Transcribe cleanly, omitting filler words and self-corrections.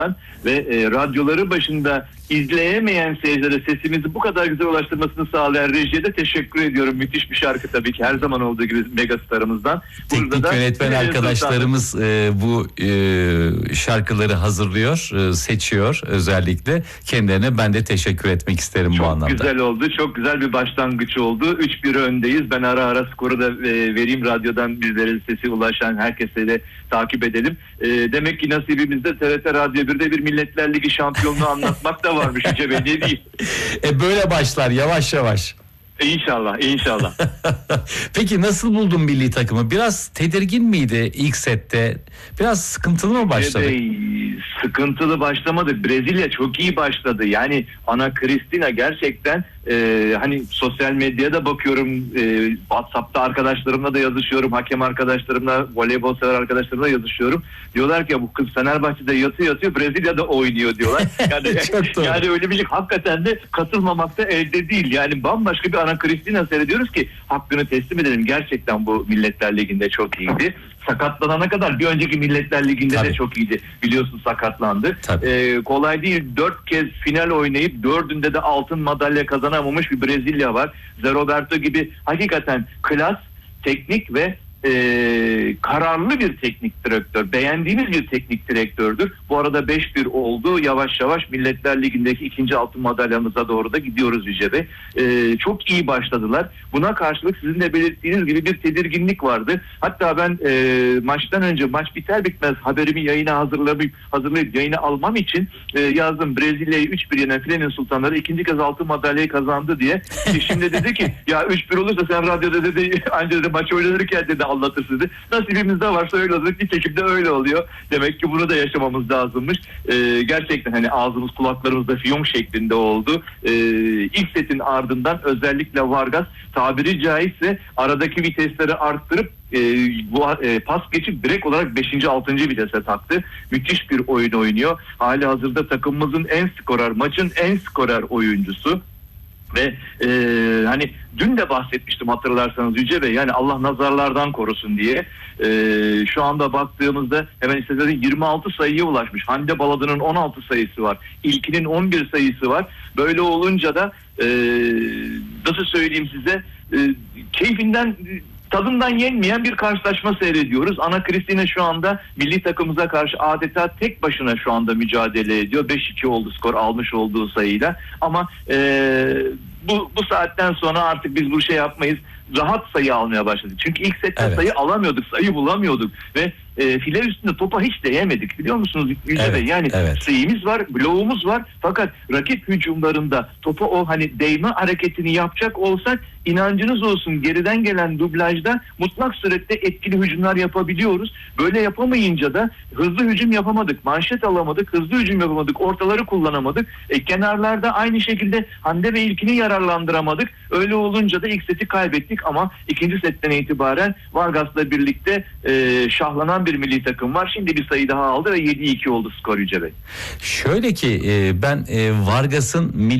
ve radyoları başında izleyemeyen seyircilere sesimizi bu kadar güzel ulaştırmasını sağlayan rejiye de teşekkür ediyorum. Müthiş bir şarkı tabii ki, her zaman olduğu gibi megastarımızdan. Teknik yönetmen arkadaşlarımız bu şarkıları hazırlıyor, seçiyor özellikle. Kendilerine ben de teşekkür etmek isterim bu anlamda. Çok güzel oldu, çok güzel bir başlangıç oldu. 3-1 öndeyiz. Ben ara skoru da vereyim, radyodan bizlere sesi ulaşan herkese de takip edelim. Demek ki nasibimizde TRT Radyo 1'de bir Milletler Ligi şampiyonluğu anlatmak da varmış Yüce Bey, ne diyeyim. Böyle başlar yavaş yavaş. İnşallah, inşallah. Peki nasıl buldun milli takımı? Biraz tedirgin miydi ilk sette? Biraz sıkıntılı mı başladı? Sıkıntılı başlamadı. Brezilya çok iyi başladı. Yani Ana Cristina gerçekten hani sosyal medyada bakıyorum, WhatsApp'ta arkadaşlarımla da yazışıyorum, hakem arkadaşlarımla, voleybol sever arkadaşlarımla yazışıyorum. Diyorlar ki ya bu kız Fenerbahçe'de yatıyor, Brezilya'da oynuyor diyorlar. Yani öyle bir şey hakikaten de katılmamakta elde değil. Yani bambaşka bir Ana Cristina seyrediyoruz ki hakkını teslim edelim. Gerçekten bu Milletler Ligi'nde çok iyiydi. Sakatlanana kadar bir önceki Milletler Ligi'nde de çok iyiydi. Biliyorsun sakatlandı. Kolay değil. 4 kez final oynayıp 4'ünde de altın madalya kazanamamış bir Brezilya var. Zé Roberto gibi hakikaten klas, teknik ve kararlı bir teknik direktör. Beğendiğimiz bir teknik direktördür. Bu arada 5-1 oldu. Yavaş yavaş Milletler Ligi'ndeki ikinci altın madalyamıza doğru da gidiyoruz Yüce Bey. Çok iyi başladılar. Buna karşılık sizin de belirttiğiniz gibi bir tedirginlik vardı. Hatta ben maçtan önce, maç biter bitmez haberimi yayına hazırlayıp yayına almam için yazdım. Brezilya'yı 3-1 yenen Filenin Sultanları ikinci kez altın madalyayı kazandı diye. Şimdi dedi ki ya 3-1 olursa sen radyoda dedi, anca dedi maç oynanırken dedi anlatır sizi. Nasibimizde varsa öyle olur. Nitekim de öyle oluyor. Demek ki bunu da yaşamamız lazımmış. Gerçekten hani ağzımız kulaklarımızda fiyonk şeklinde oldu. İlk setin ardından özellikle Vargas tabiri caizse aradaki vitesleri arttırıp pas geçip direkt olarak 5. 6. vitese taktı. Müthiş bir oyun oynuyor. Hali hazırda takımımızın maçın en skorer oyuncusu. Ve hani dün de bahsetmiştim hatırlarsanız Yüce Bey, yani Allah nazarlardan korusun diye. Şu anda baktığımızda hemen istatistiğin 26 sayıya ulaşmış. Hande Baladı'nın 16 sayısı var. İlkinin 11 sayısı var. Böyle olunca da nasıl söyleyeyim size, keyfinden tadından yenmeyen bir karşılaşma seyrediyoruz. Ana Cristina şu anda milli takımımıza karşı adeta tek başına şu anda mücadele ediyor. 5-2 oldu skor almış olduğu sayıyla. Ama bu saatten sonra artık biz bu şey yapmayız. Rahat sayı almaya başladık. Çünkü ilk sette sayı alamıyorduk, sayı bulamıyorduk ve file üstünde topa hiç değemedik, biliyor musunuz Yüce Bey? Yani sayımız var, bloğumuz var, fakat rakip hücumlarında topa o hani değme hareketini yapacak olsak inancınız olsun geriden gelen dublajda mutlak surette etkili hücumlar yapabiliyoruz. Böyle yapamayınca da hızlı hücum yapamadık, manşet alamadık, hızlı hücum yapamadık, ortaları kullanamadık. Kenarlarda aynı şekilde Hande ve İlkin'i yararlandıramadık. Öyle olunca da ilk seti kaybettik ama ikinci setten itibaren Vargas'la birlikte şahlanan bir milli takım var. Şimdi bir sayı daha aldı ve 7-2 oldu skor Yüce Bey. Şöyle ki ben Vargas'ın